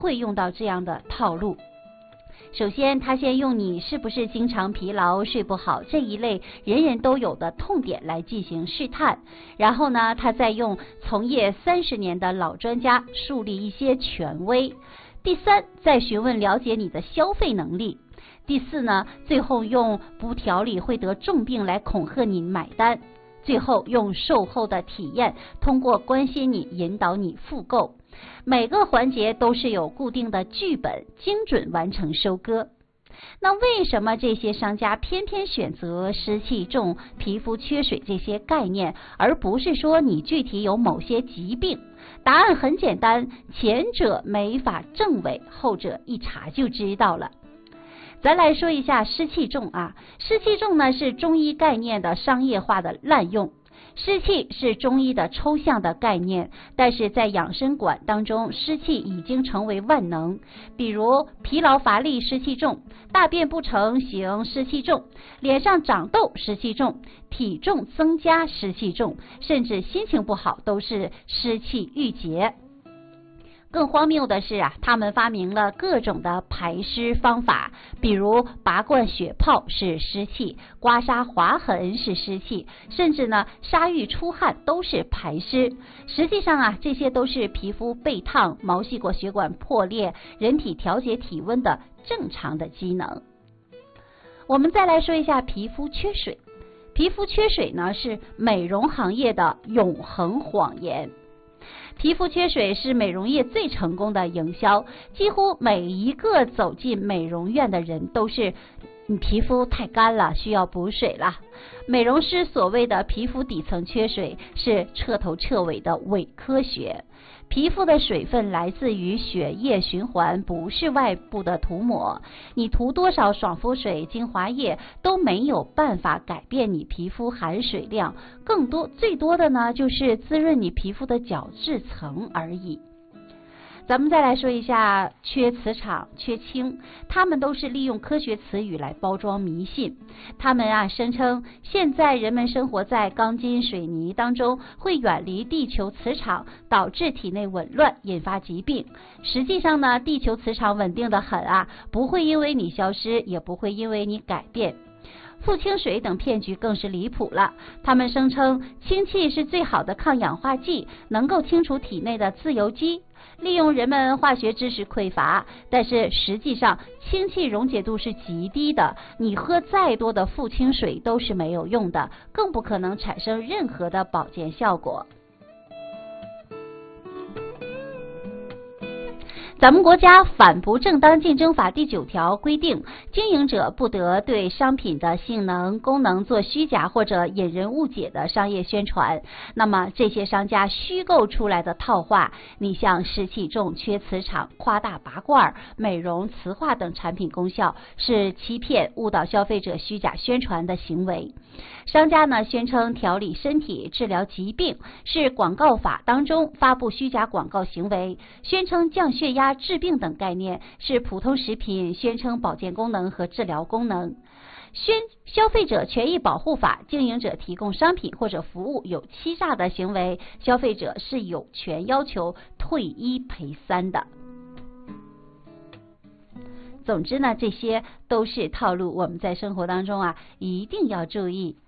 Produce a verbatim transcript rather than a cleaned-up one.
会用到这样的套路。首先，他先用你是不是经常疲劳、睡不好这一类人人都有的痛点来进行试探，然后呢，他再用从业三十年的老专家树立一些权威。第三，再询问了解你的消费能力。第四呢，最后用不调理会得重病来恐吓你买单。最后用售后的体验，通过关心你引导你复购。每个环节都是有固定的剧本，精准完成收割。那为什么这些商家偏偏选择湿气重、皮肤缺水这些概念，而不是说你具体有某些疾病？答案很简单，前者没法证伪，后者一查就知道了。咱来说一下湿气重啊，湿气重呢是中医概念的商业化的滥用。湿气是中医的抽象的概念，但是在养生馆当中，湿气已经成为万能。比如疲劳乏力湿气重，大便不成形湿气重，脸上长痘湿气重，体重增加湿气重，甚至心情不好都是湿气郁结。更荒谬的是啊，他们发明了各种的排湿方法，比如拔罐血泡是湿气，刮痧划痕是湿气，甚至呢沙浴出汗都是排湿。实际上啊，这些都是皮肤被烫、毛细管血管破裂、人体调节体温的正常的机能。我们再来说一下皮肤缺水。皮肤缺水呢是美容行业的永恒谎言。皮肤缺水是美容业最成功的营销，几乎每一个走进美容院的人都是你皮肤太干了，需要补水了。美容师所谓的皮肤底层缺水是彻头彻尾的伪科学。皮肤的水分来自于血液循环，不是外部的涂抹。你涂多少爽肤水、精华液都没有办法改变你皮肤含水量，更多最多的呢就是滋润你皮肤的角质层而已。咱们再来说一下缺磁场、缺氢，他们都是利用科学词语来包装迷信。他们啊声称现在人们生活在钢筋水泥当中，会远离地球磁场，导致体内紊乱，引发疾病。实际上呢，地球磁场稳定得很啊，不会因为你消失，也不会因为你改变。富氢水等骗局更是离谱了，他们声称氢气是最好的抗氧化剂，能够清除体内的自由基，利用人们化学知识匮乏，但是实际上氢气溶解度是极低的，你喝再多的富氢水都是没有用的，更不可能产生任何的保健效果。咱们国家反不正当竞争法第九条规定，经营者不得对商品的性能、功能做虚假或者引人误解的商业宣传。那么这些商家虚构出来的套话，你像湿气重、缺磁场、夸大拔罐、美容、磁化等产品功效，是欺骗、误导消费者虚假宣传的行为。商家呢宣称调理身体、治疗疾病，是广告法当中发布虚假广告行为；宣称降血压、治病等概念，是普通食品宣称保健功能和治疗功能。宣消费者权益保护法，经营者提供商品或者服务有欺诈的行为，消费者是有权要求退一赔三的。总之呢，这些都是套路，我们在生活当中啊一定要注意。